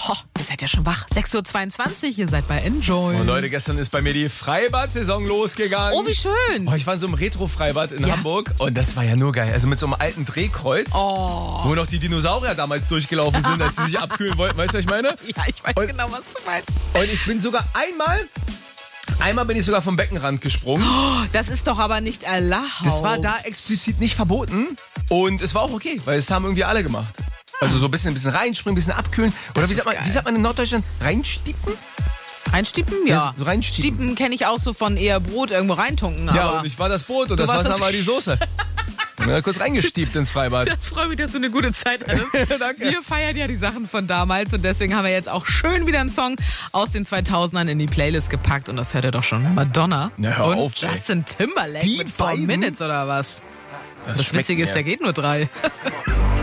Ho, ihr seid ja schon wach. 6:22 Uhr, ihr seid bei Enjoy. Und Leute, gestern ist bei mir die Freibad-Saison losgegangen. Oh, wie schön. Ich war in so einem Retro-Freibad in Hamburg und das war ja nur geil. Also mit so einem alten Drehkreuz, wo noch die Dinosaurier damals durchgelaufen sind, als sie sich abkühlen wollten. Weißt du, was ich meine? Ja, ich weiß genau, was du meinst. Und ich bin sogar einmal bin ich sogar vom Beckenrand gesprungen. Oh, das ist doch aber nicht erlaubt. Das war da explizit nicht verboten und es war auch okay, weil es haben irgendwie alle gemacht. Also so ein bisschen reinspringen, ein bisschen abkühlen. Oder wie sagt man in Norddeutschland? Reinstiepen? Reinstiepen? Ja. So reinstiepen. Stiepen kenne ich auch so von eher Brot irgendwo reintunken. Ja, aber und ich war das Brot und das Wasser war die Soße. Und dann kurz reingestiept ins Freibad. Das freut mich, dass du eine gute Zeit hattest. Danke. Wir feiern ja die Sachen von damals und deswegen haben wir jetzt auch schön wieder einen Song aus den 2000ern in die Playlist gepackt und das hört ihr doch schon. Madonna hör und auf, Justin Timberlake die mit 4 beiden? Minutes oder was? Das schmeckt Witzige ist, mir. der geht nur 3.